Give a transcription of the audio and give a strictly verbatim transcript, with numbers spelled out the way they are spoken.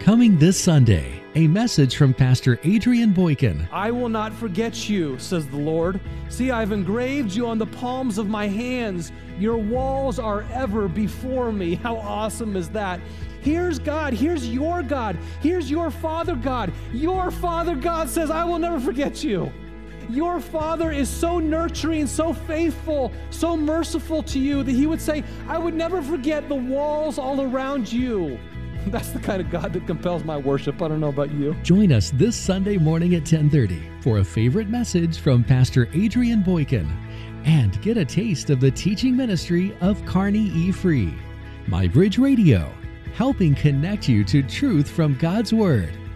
Coming this Sunday, a message from Pastor Adrian Boykin. I will not forget you, says the Lord. See, I've engraved you on the palms of my hands. Your walls are ever before me. How awesome is that? Here's God. Here's your God. Here's your Father God. Your Father God says, I will never forget you. Your Father is so nurturing, so faithful, so merciful to you that He would say, I would never forget the walls all around you. That's the kind of God that compels my worship. I don't know about you. Join us this Sunday morning at ten thirty for a favorite message from Pastor Adrian Boykin and get a taste of the teaching ministry of Carney E. Free. My Bridge Radio, helping connect you to truth from God's Word.